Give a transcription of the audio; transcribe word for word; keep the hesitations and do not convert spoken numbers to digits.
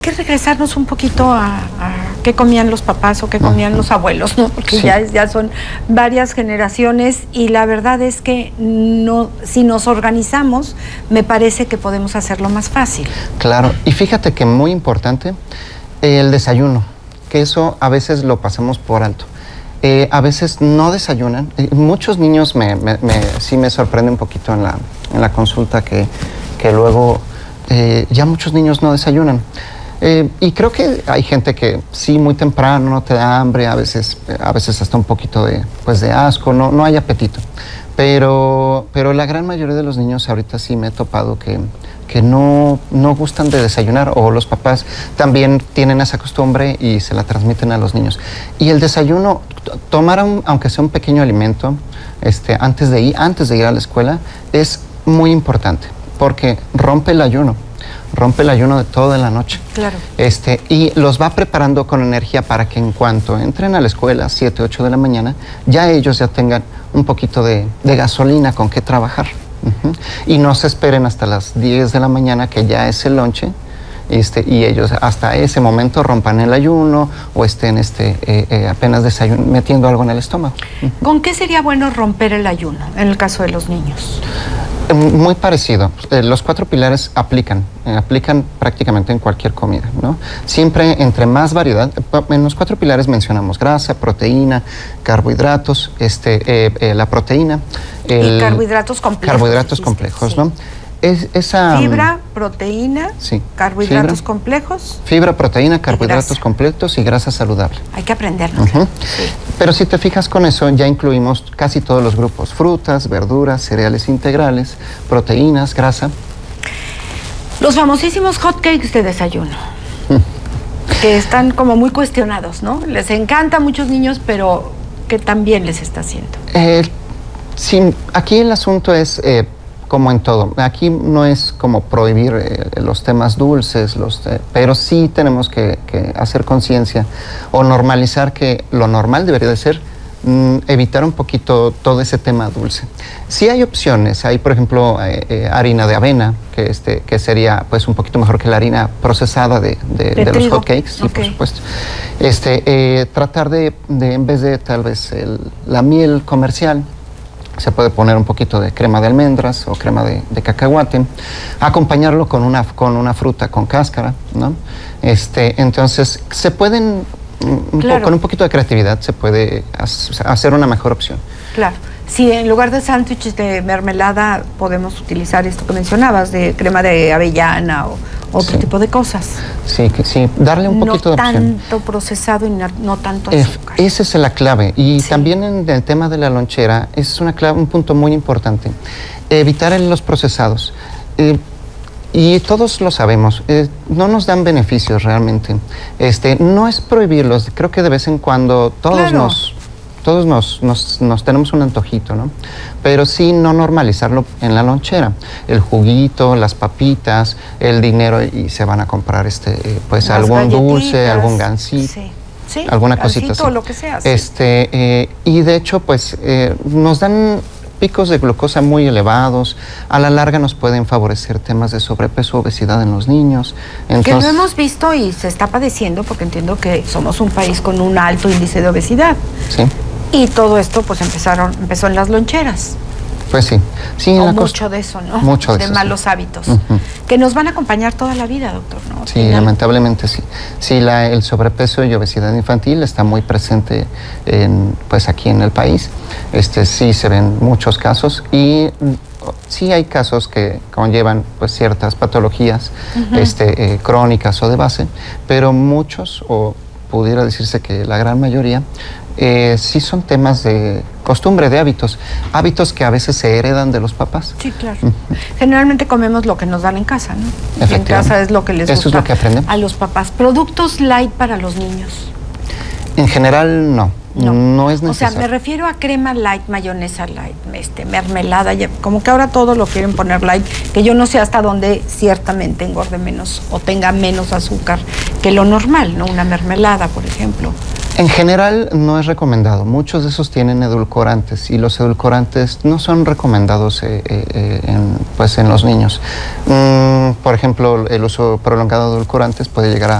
Hay que regresarnos un poquito a, a qué comían los papás o qué comían los abuelos, ¿no? Porque sí. ya, ya son varias generaciones y la verdad es que no, si nos organizamos, me parece que podemos hacerlo más fácil. Claro, y fíjate que muy importante, el desayuno, que eso a veces lo pasamos por alto. Eh, a veces no desayunan. Eh, muchos niños me, me, me, sí me sorprende un poquito en la, en la consulta que, que luego eh, ya muchos niños no desayunan. Eh, y creo que hay gente que sí, muy temprano, no te da hambre, a veces, a veces hasta un poquito de, pues de asco, no, no hay apetito. Pero, pero la gran mayoría de los niños ahorita sí me he topado que, que no, no gustan de desayunar, o los papás también tienen esa costumbre y se la transmiten a los niños. Y el desayuno, tomar un, aunque sea un pequeño alimento este, antes de ir, antes de ir a la escuela, es muy importante, porque rompe el ayuno. Rompe el ayuno de toda la noche. Claro. Este, y los va preparando con energía para que en cuanto entren a la escuela, siete, ocho de la mañana, ya ellos ya tengan un poquito de, de gasolina con qué trabajar. Uh-huh. Y no se esperen hasta las diez de la mañana, que ya es el lonche, este, y ellos hasta ese momento rompan el ayuno o estén este, eh, eh, apenas desayun metiendo algo en el estómago. Uh-huh. ¿Con qué sería bueno romper el ayuno en el caso de los niños? Muy parecido. Eh, los cuatro pilares aplican, eh, aplican prácticamente en cualquier comida, ¿no? Siempre entre más variedad. En los cuatro pilares mencionamos grasa, proteína, carbohidratos, este, eh, eh, la proteína. El, y carbohidratos complejos. Carbohidratos complejos, sí. ¿no? Es, esa, fibra, proteína, sí, carbohidratos fibra, complejos. Fibra, proteína, carbohidratos completos y grasa saludable. Hay que aprenderlo. Uh-huh. Sí. Pero si te fijas con eso, ya incluimos casi todos los grupos: frutas, verduras, cereales integrales, proteínas, grasa. Los famosísimos hot cakes de desayuno, mm. que están como muy cuestionados, ¿no? Les encanta a muchos niños, pero ¿qué también les está haciendo? Eh, sí, aquí el asunto es... Eh, como en todo, aquí no es como prohibir eh, los temas dulces, los, eh, pero sí tenemos que, que hacer conciencia o normalizar que lo normal debería de ser mm, evitar un poquito todo ese tema dulce. Sí hay opciones, hay por ejemplo eh, eh, harina de avena, que, este, que sería pues un poquito mejor que la harina procesada de, de, de, de los hot cakes, sí, okay. Por supuesto. Este, eh, tratar de, de, en vez de tal vez el, la miel comercial, se puede poner un poquito de crema de almendras o crema de, de cacahuate, acompañarlo con una, con una fruta con cáscara, ¿no? Este, entonces, se pueden, un claro. po, con un poquito de creatividad, se puede hacer una mejor opción. Claro. Si en lugar de sándwiches de mermelada podemos utilizar esto que mencionabas, de crema de avellana o otro sí. tipo de cosas. Sí, que, sí, darle un poquito no de opción. No tanto procesado y no, no tanto eh, azúcar. Esa es la clave. Y sí. también en el tema de la lonchera, es una clave, un punto muy importante. Evitar los procesados. Eh, Y todos lo sabemos, eh, no nos dan beneficios realmente. Este, no es prohibirlos, creo que de vez en cuando todos claro. nos... Todos nos, nos, nos tenemos un antojito, ¿no? Pero sí no normalizarlo en la lonchera. El juguito, las papitas, el dinero, y se van a comprar este, pues las algún dulce, algún gansito, sí. Sí, alguna cosita así. Lo que sea. Sí. Este, eh, y de hecho, pues eh, nos dan picos de glucosa muy elevados, a la larga nos pueden favorecer temas de sobrepeso, obesidad en los niños. Entonces, que lo hemos visto y se está padeciendo, porque entiendo que somos un país con un alto índice de obesidad. Sí. Y todo esto pues empezaron, empezó en las loncheras. Pues sí. sí o mucho de eso, ¿no? Mucho de, de eso, malos sí. hábitos. Uh-huh. Que nos van a acompañar toda la vida, doctor, ¿no? Sí, Final. lamentablemente sí. Sí, la, el sobrepeso y obesidad infantil está muy presente en, pues aquí en el país. Este, sí se ven muchos casos y sí hay casos que conllevan pues ciertas patologías uh-huh. este, eh, crónicas o de base, pero muchos, o pudiera decirse que la gran mayoría, Eh, sí son temas de costumbre, de hábitos, hábitos que a veces se heredan de los papás. Sí, claro. Uh-huh. Generalmente comemos lo que nos dan en casa, ¿no? Efectivamente. En casa es lo que les Eso gusta es lo que aprendemos. A los papás. ¿Productos light para los niños? En general, no. No, no es necesario. O sea, me refiero a crema light, mayonesa light, este, mermelada, como que ahora todo lo quieren poner light, que yo no sé hasta dónde ciertamente engorde menos o tenga menos azúcar que lo normal, ¿no? Una mermelada, por ejemplo. En general no es recomendado. Muchos de esos tienen edulcorantes y los edulcorantes no son recomendados eh, eh, en, pues en los niños. Mm, por ejemplo, el uso prolongado de edulcorantes puede llegar a